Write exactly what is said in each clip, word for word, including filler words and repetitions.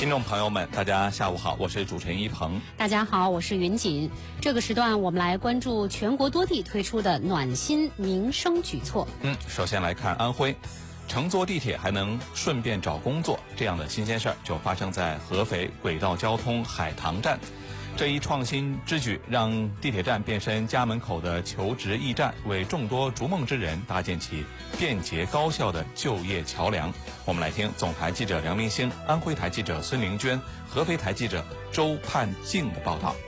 听众朋友们，大家下午好，我是主持人一鹏。 大家好，我是云锦。这个时段我们来关注全国多地推出的暖心民生举措。 嗯，首先来看安徽，乘坐地铁还能顺便找工作，这样的新鲜事儿就发生在合肥轨道交通海棠站。这一创新之举让地铁站变身家门口的求职驿站，为众多逐梦之人搭建起便捷高效的就业桥梁。我们来听总台记者梁明星、安徽台记者孙玲娟、合肥台记者周盼静的报道。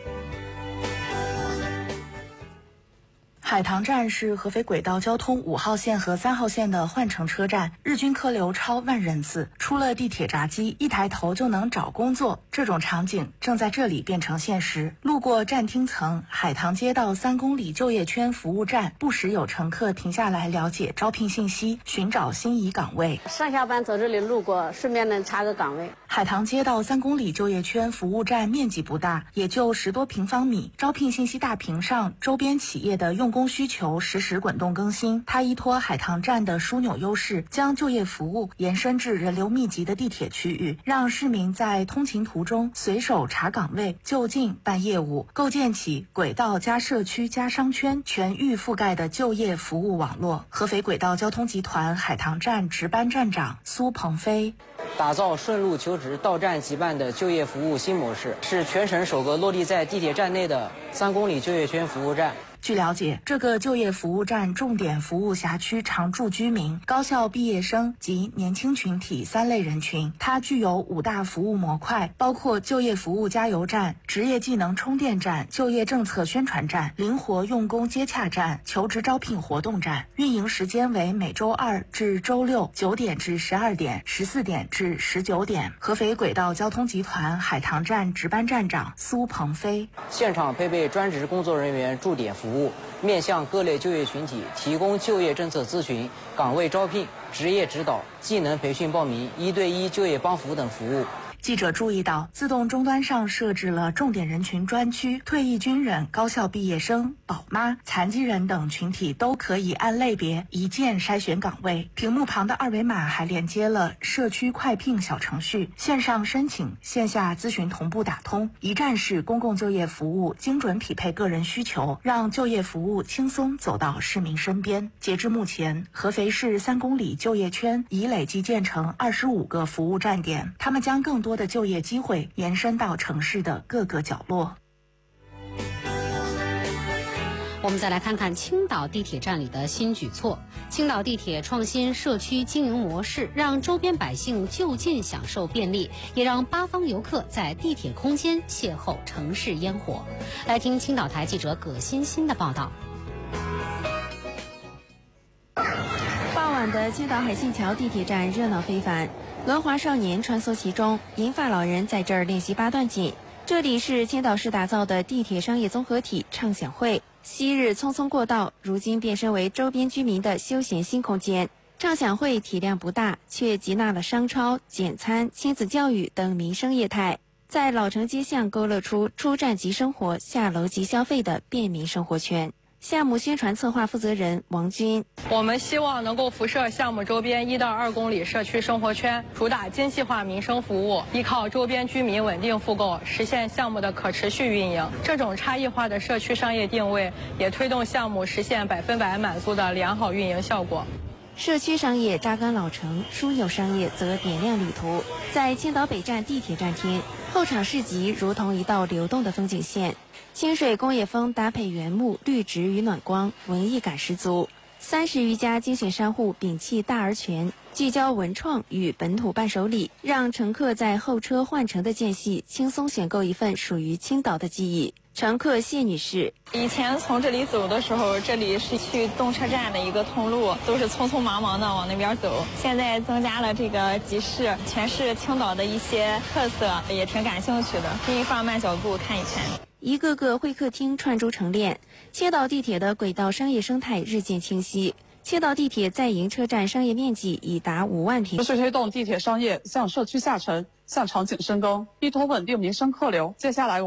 海棠站是合肥轨道交通五号线和三号线的换乘车站，日均客流超万人次。出了地铁闸机，一抬头就能找工作，这种场景正在这里变成现实。路过站厅层，海棠街道三公里就业圈服务站，不时有乘客停下来了解招聘信息，寻找心仪岗位。 上下班走这里路过，顺便能查个岗位。 海棠街道三公里就业圈服务站面积不大，也就十多平方米。招聘信息大屏上，周边企业的用工需求实时滚动更新。它依托海棠站的枢纽优势，将就业服务延伸至人流密集的地铁区域，让市民在通勤途中随手查岗位、就近办业务，构建起轨道加社区加商圈全域覆盖的就业服务网络。合肥轨道交通集团海棠站值班站长苏鹏飞： 打造顺路求职到站即办的就业服务新模式，是全省首个落地在地铁站内的三公里就业圈服务站。 据了解，这个就业服务站重点服务辖区常住居民、高校毕业生及年轻群体三类人群。它具有五大服务模块，包括就业服务加油站、职业技能充电站、就业政策宣传站、灵活用工接洽站、求职招聘活动站。运营时间为每周二至周六九点至十二点、十四点至十九点。合肥轨道交通集团海棠站值班站长苏鹏飞： 现场配备专职工作人员驻点服务，面向各类就业群体提供就业政策咨询、岗位招聘、职业指导、技能培训报名、一对一就业帮扶等服务。 记者注意到，自动终端上设置了重点人群专区，退役军人、高校毕业生、宝妈、残疾人等群体都可以按类别一键筛选岗位。屏幕旁的二维码还连接了社区快聘小程序，线上申请、线下咨询同步打通，一站式公共就业服务精准匹配个人需求，让就业服务轻松走到市民身边。截至目前，合肥市三公里就业圈已累计建成二十五个服务站点，他们将更多的就业机会延伸到城市的各个角落。 我们再来看看青岛地铁站里的新举措。青岛地铁创新社区经营模式，让周边百姓就近享受便利，也让八方游客在地铁空间邂逅城市烟火。来听青岛台记者葛欣欣的报道。 傍晚的青岛海信桥地铁站热闹非凡，轮滑少年穿梭其中，银发老人在这儿练习八段锦。这里是青岛市打造的地铁商业综合体畅享会，昔日匆匆过道，如今变身为周边居民的休闲新空间。畅享会体量不大，却集纳了商超、简餐、亲子教育等民生业态，在老城街巷勾勒出出站即生活、下楼即消费的便民生活圈。项目宣传策划负责人王军： 我们希望能够辐射项目周边一到二公里社区生活圈，主打精细化民生服务，依靠周边居民稳定复购，实现项目的可持续运营。这种差异化的社区商业定位，也推动项目实现百分百满足的良好运营效果。 社区商业扎根老城，枢纽商业则点亮旅途。在青岛北站地铁站厅，后场市集如同一道流动的风景线，清水工业风搭配原木绿植与暖光，文艺感十足。三十余家精选商户摒弃大而全，聚焦文创与本土伴手礼，让乘客在候车换乘的间隙轻松选购一份属于青岛的记忆。乘客谢女士： 以前从这里走的时候，这里是去动车站的一个通路，都是匆匆忙忙的往那边走。现在增加了这个集市，全是青岛的一些特色，也挺感兴趣的，可以放慢脚步看一圈。 一个个会客厅串珠成链，青岛地铁的轨道商业生态日渐清晰。青岛地铁在营车站商业面积已达五万平。 持续推动地铁商业向社区下沉、向场景深耕，依托稳定民生客流。接下来我